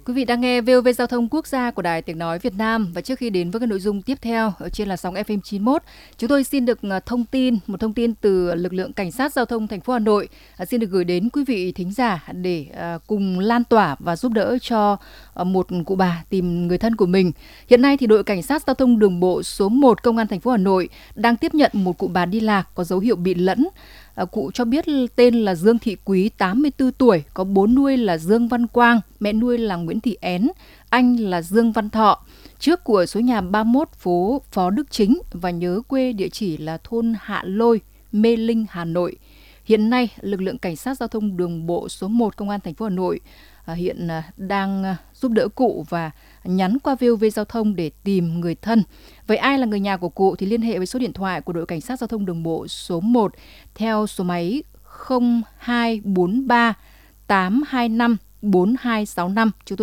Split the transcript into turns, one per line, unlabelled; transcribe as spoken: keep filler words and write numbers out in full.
Quý vị đang nghe vê o vê Giao thông Quốc gia của Đài Tiếng Nói Việt Nam, và trước khi đến với các nội dung tiếp theo ở trên làn sóng ép em chín mốt, chúng tôi xin được thông tin một thông tin từ lực lượng cảnh sát giao thông thành phố Hà Nội xin được gửi đến quý vị thính giả để cùng lan tỏa và giúp đỡ cho một cụ bà tìm người thân của mình. Hiện nay thì đội cảnh sát giao thông đường bộ số một công an thành phố Hà Nội đang tiếp nhận một cụ bà đi lạc có dấu hiệu bị lẫn. Cụ cho biết tên là Dương Thị Quý, tám mươi tư tuổi, có bố nuôi là Dương Văn Quang, mẹ nuôi là Nguyễn Thị Én, anh là Dương Văn Thọ. Trước của số nhà ba mươi mốt phố Phó Đức Chính và nhớ quê địa chỉ là thôn Hạ Lôi, Mê Linh, Hà Nội. Hiện nay, lực lượng cảnh sát giao thông đường bộ số một công an thành phố Hà Nội hiện đang giúp đỡ cụ và nhắn qua vê o vê Giao thông để tìm người thân. Vậy ai là người nhà của cụ thì liên hệ với số điện thoại của đội cảnh sát giao thông đường bộ số một theo số máy không hai bốn ba tám hai năm bốn hai sáu năm. Chúng tôi